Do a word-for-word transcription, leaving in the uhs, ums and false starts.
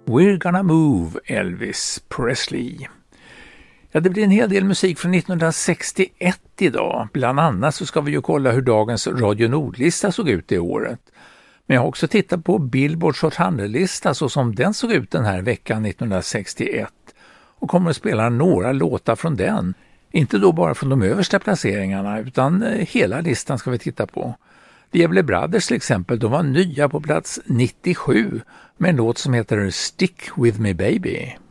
We're gonna move, Elvis Presley. Ja, det blir en hel del musik från nittonhundrasextioett idag. Bland annat så ska vi ju kolla hur dagens Radio Nordlista såg ut i året. Men jag har också tittat på Billboards Hot hundra-lista så som den såg ut den här veckan nittonhundrasextioett. Och kommer att spela några låtar från den. Inte då bara från de översta placeringarna utan hela listan ska vi titta på. The Everly Brothers till exempel, de var nya på plats nittiosju med en låt som heter Stick With Me Baby.